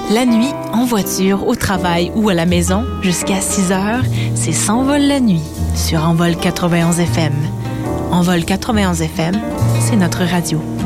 La nuit, en voiture, au travail ou à la maison, jusqu'à 6 heures, c'est S'envole la nuit sur Envol 91 FM. Envol 91 FM, c'est notre radio.